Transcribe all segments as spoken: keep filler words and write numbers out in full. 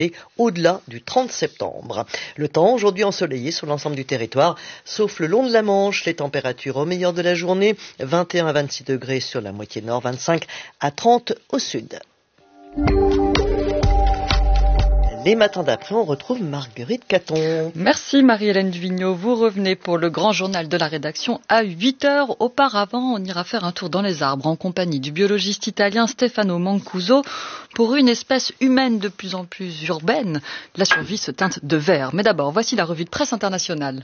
au-delà du trente septembre. Le temps aujourd'hui ensoleillé sur l'ensemble du territoire, sauf le long de la Manche. Les températures au meilleur de la journée, vingt et un à vingt-six degrés sur la moitié nord, vingt-cinq à trente au sud. Les matins d'après, on retrouve Marguerite Caton. Merci Marie-Hélène Duvigneau. Vous revenez pour le grand journal de la rédaction à huit heures. Auparavant, on ira faire un tour dans les arbres en compagnie du biologiste italien Stefano Mancuso. Pour une espèce humaine de plus en plus urbaine, la survie se teinte de vert. Mais d'abord, voici la revue de presse internationale.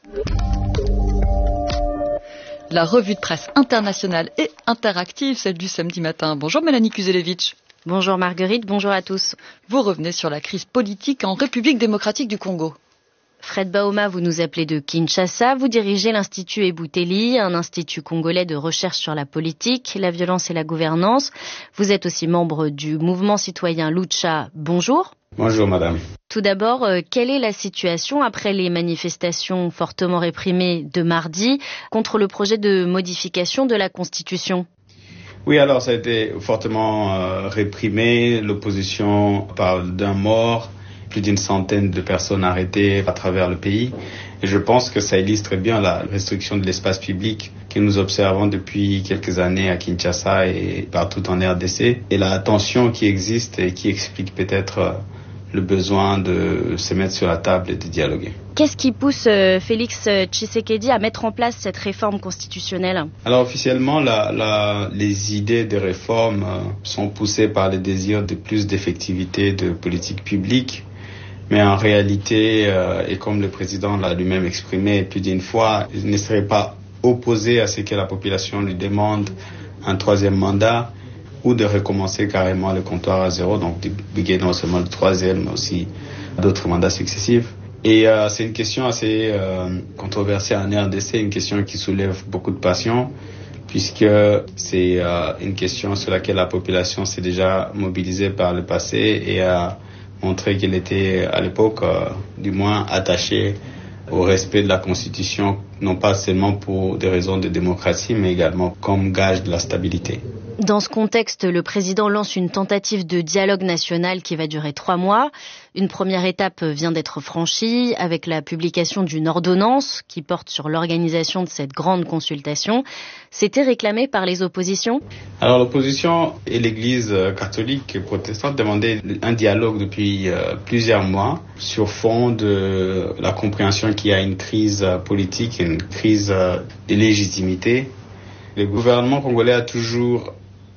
La revue de presse internationale et interactive, celle du samedi matin. Bonjour Mélanie Kuzelevitch. Bonjour Marguerite, bonjour à tous. Vous revenez sur la crise politique en République démocratique du Congo. Fred Bauma, vous nous appelez de Kinshasa. Vous dirigez l'Institut Ebouteli, un institut congolais de recherche sur la politique, la violence et la gouvernance. Vous êtes aussi membre du mouvement citoyen Lucha. Bonjour. Bonjour madame. Tout d'abord, euh, quelle est la situation après les manifestations fortement réprimées de mardi contre le projet de modification de la Constitution ? Oui, alors ça a été fortement euh, réprimé. L'opposition parle d'un mort, plus d'une centaine de personnes arrêtées à travers le pays. Et je pense que ça illustre bien la restriction de l'espace public que nous observons depuis quelques années à Kinshasa et partout en R D C. Et la tension qui existe et qui explique peut-être euh, le besoin de se mettre sur la table et de dialoguer. Qu'est-ce qui pousse euh, Félix Tshisekedi à mettre en place cette réforme constitutionnelle ? Alors officiellement, la, la, les idées de réforme euh, sont poussées par le désir de plus d'effectivité de politique publique. Mais en réalité, euh, et comme le président l'a lui-même exprimé plus d'une fois, il ne serait pas opposé à ce que la population lui demande un troisième mandat ou de recommencer carrément le comptoir à zéro, donc de briguer non seulement le troisième, mais aussi d'autres mandats successifs. Et euh, c'est une question assez euh, controversée en R D C, une question qui soulève beaucoup de passion, puisque c'est euh, une question sur laquelle la population s'est déjà mobilisée par le passé et a montré qu'elle était à l'époque, euh, du moins, attachée au respect de la Constitution, non pas seulement pour des raisons de démocratie, mais également comme gage de la stabilité. Dans ce contexte, le président lance une tentative de dialogue national qui va durer trois mois. Une première étape vient d'être franchie avec la publication d'une ordonnance qui porte sur l'organisation de cette grande consultation. C'était réclamé par les oppositions ? Alors l'opposition et l'Église catholique et protestante demandaient un dialogue depuis euh, plusieurs mois sur fond de la compréhension qu'il y a une crise politique, une crise de légitimité. Le gouvernement congolais a toujours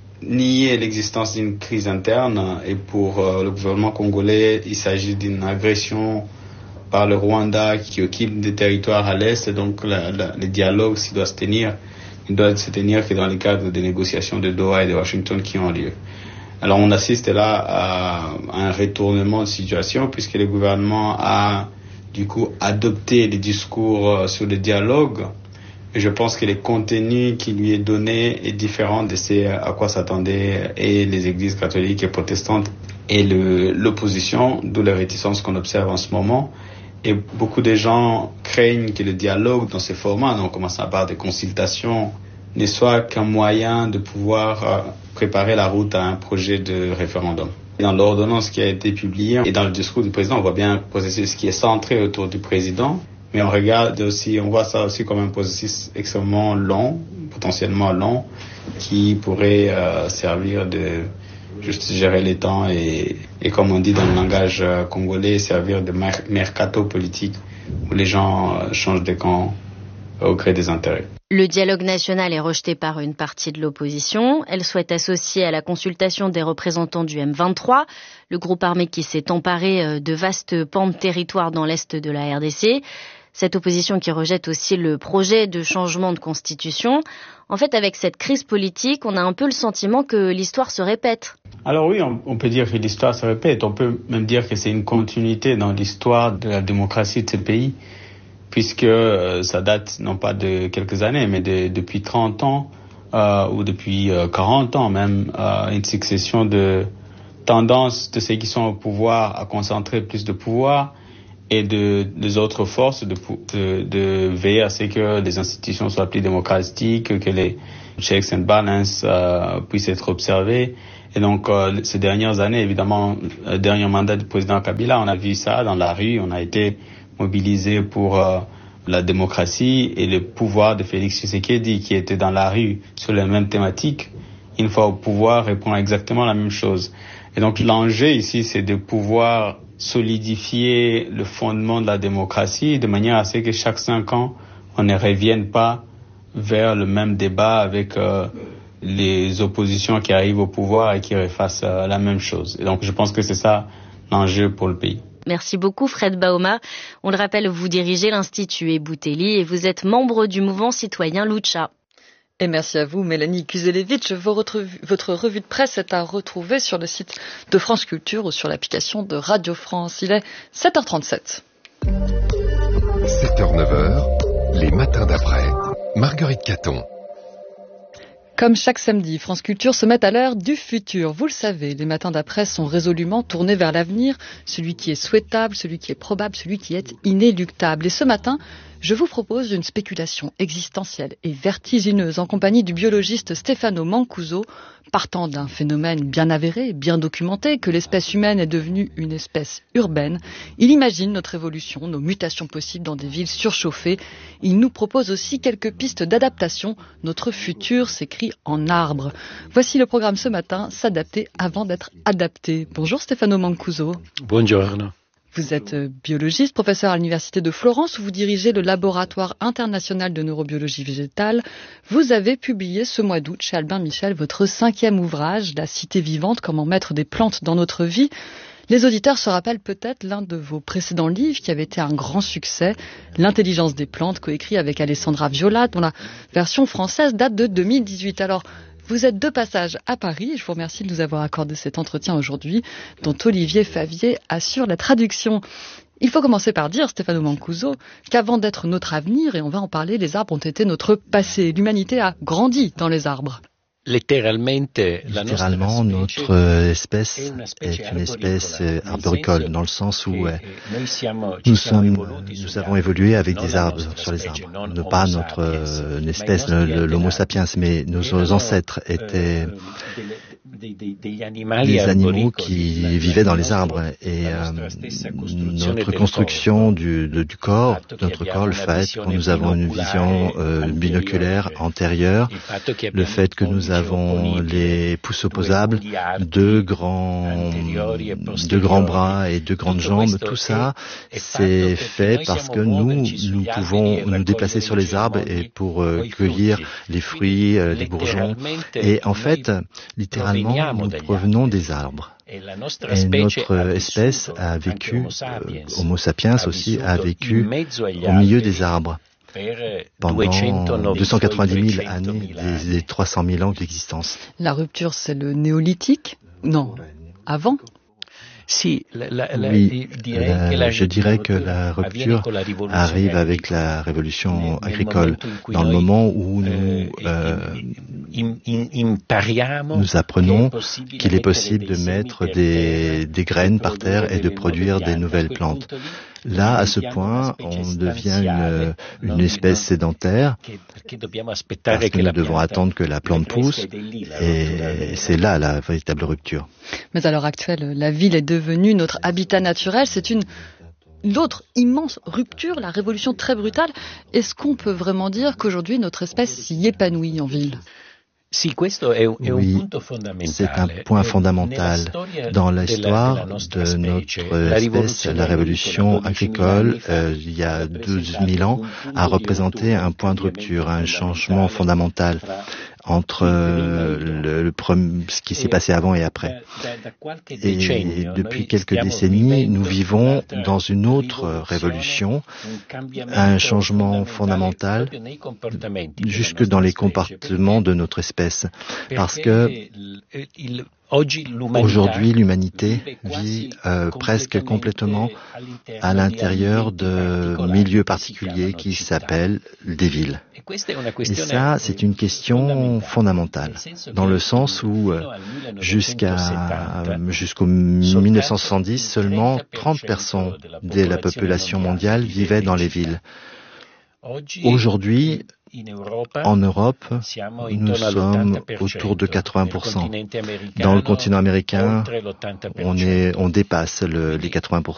nier l'existence d'une crise interne et pour euh, le gouvernement congolais, il s'agit d'une agression par le Rwanda qui occupe des territoires à l'est et donc la, la, le dialogue s'il doit se tenir, il doit se tenir que dans le cadre des négociations de Doha et de Washington qui ont lieu. Alors on assiste là à, à un retournement de situation puisque le gouvernement a du coup adopté les discours sur le dialogue. Et je pense que le contenu qui lui est donné est différent de ce à quoi s'attendaient et les églises catholiques et protestantes et le, l'opposition, d'où la réticence qu'on observe en ce moment. Et beaucoup de gens craignent que le dialogue dans ces formats, donc commençant par des consultations, ne soit qu'un moyen de pouvoir préparer la route à un projet de référendum. Dans l'ordonnance qui a été publiée et dans le discours du président, on voit bien un processus qui est centré autour du président. Mais on regarde aussi, on voit ça aussi comme un processus extrêmement long, potentiellement long, qui pourrait euh, servir de juste gérer les temps et, et comme on dit dans le langage euh, congolais, servir de mer- mercato politique où les gens euh, changent de camp au gré des intérêts. Le dialogue national est rejeté par une partie de l'opposition. Elle souhaite associer à la consultation des représentants du M vingt-trois, le groupe armé qui s'est emparé de vastes pans de territoire dans l'est de la R D C. Cette opposition qui rejette aussi le projet de changement de constitution. En fait, avec cette crise politique, on a un peu le sentiment que l'histoire se répète. Alors oui, on, on peut dire que l'histoire se répète. On peut même dire que c'est une continuité dans l'histoire de la démocratie de ce pays, puisque euh, ça date non pas de quelques années, mais de, depuis trente ans, euh, ou depuis euh, quarante ans même, euh, une succession de tendances de ceux qui sont au pouvoir à concentrer plus de pouvoir, et de, des autres forces de, de, de veiller à ce que les institutions soient plus démocratiques, que les checks and balances euh, puissent être observés. Et donc, euh, ces dernières années, évidemment, le dernier mandat du président Kabila, on a vu ça dans la rue, on a été mobilisés pour euh, la démocratie et le pouvoir de Félix Tshisekedi qui était dans la rue sur les mêmes thématiques. Une fois au pouvoir, répond exactement la même chose. Et donc, l'enjeu ici, c'est de pouvoir solidifier le fondement de la démocratie de manière à ce que chaque cinq ans, on ne revienne pas vers le même débat avec euh, les oppositions qui arrivent au pouvoir et qui refassent euh, la même chose. Et donc je pense que c'est ça l'enjeu pour le pays. Merci beaucoup Fred Bauma. On le rappelle, vous dirigez l'Institut Ebouteli et vous êtes membre du mouvement citoyen Lucha. Et merci à vous, Mélanie Kuzelevitch. Votre revue de presse est à retrouver sur le site de France Culture ou sur l'application de Radio France. Il est sept heures trente-sept. sept heures neuf heures, les matins d'après. Marguerite Caton. Comme chaque samedi, France Culture se met à l'heure du futur. Vous le savez, les matins d'après sont résolument tournés vers l'avenir, celui qui est souhaitable, celui qui est probable, celui qui est inéluctable. Et ce matin, je vous propose une spéculation existentielle et vertigineuse en compagnie du biologiste Stefano Mancuso, partant d'un phénomène bien avéré, bien documenté, que l'espèce humaine est devenue une espèce urbaine. Il imagine notre évolution, nos mutations possibles dans des villes surchauffées. Il nous propose aussi quelques pistes d'adaptation. Notre futur s'écrit en arbre. Voici le programme ce matin, s'adapter avant d'être adapté. Bonjour Stefano Mancuso. Bonjour. Vous êtes biologiste, professeur à l'Université de Florence, où vous dirigez le laboratoire international de neurobiologie végétale. Vous avez publié ce mois d'août chez Albin Michel votre cinquième ouvrage, La cité vivante, comment mettre des plantes dans notre vie. Les auditeurs se rappellent peut-être l'un de vos précédents livres qui avait été un grand succès, L'intelligence des plantes, coécrit avec Alessandra Viola, dont la version française date de deux mille dix-huit. Alors, vous êtes de passage à Paris et je vous remercie de nous avoir accordé cet entretien aujourd'hui, dont Olivier Favier assure la traduction. Il faut commencer par dire, Stefano Mancuso, qu'avant d'être notre avenir, et on va en parler, les arbres ont été notre passé. L'humanité a grandi dans les arbres. Littéralement, notre espèce est une espèce arboricole, dans le sens où nous, sommes, nous avons évolué avec des arbres sur les arbres. Ne pas notre euh, espèce, l'Homo sapiens, mais nos ancêtres étaient des animaux qui vivaient dans les arbres. Et euh, notre construction du, de, du corps, notre corps, le fait que nous avons une vision euh, binoculaire antérieure, le fait que nous avons les pouces opposables, deux grands, deux grands bras et deux grandes jambes, tout ça, c'est fait parce que nous, nous pouvons nous déplacer sur les arbres et pour euh, cueillir les fruits, euh, les bourgeons. Et en fait, littéralement, nous provenons des arbres. Et notre espèce a vécu, euh, Homo sapiens aussi, a vécu au milieu des arbres pendant deux cent quatre-vingt-dix mille années des, des trois cent mille ans d'existence. La rupture, c'est le néolithique ? Non, avant ? Si, la, la, la, oui, la, je dirais que la rupture arrive avec la révolution agricole, dans le moment où nous, euh, nous apprenons qu'il est possible de mettre des, des graines par terre et de produire des nouvelles plantes. Là, à ce point, on devient une, une espèce sédentaire parce que nous devons attendre que la plante pousse et c'est là la véritable rupture. Mais à l'heure actuelle, la ville est devenue notre habitat naturel. C'est une l'autre immense rupture, la révolution très brutale. Est-ce qu'on peut vraiment dire qu'aujourd'hui notre espèce s'y épanouit en ville ? Oui, c'est un point fondamental dans l'histoire de notre espèce. La révolution agricole, euh, il y a douze mille ans, a représenté un point de rupture, un changement fondamental entre euh, le, le, ce qui s'est passé avant et après. Et depuis quelques décennies, nous vivons dans une autre révolution, un changement fondamental jusque dans les comportements de notre espèce. Parce que Aujourd'hui, l'humanité vit euh, presque complètement à l'intérieur de milieux particuliers qui s'appellent des villes. Et ça, c'est une question fondamentale, dans le sens où euh, jusqu'à jusqu'au mille neuf cent soixante-dix, seulement trente pour cent de la population mondiale vivait dans les villes. Aujourd'hui, en Europe, nous sommes autour de quatre-vingts pour cent. Dans le continent américain, on, est, on dépasse le, les quatre-vingts pour cent.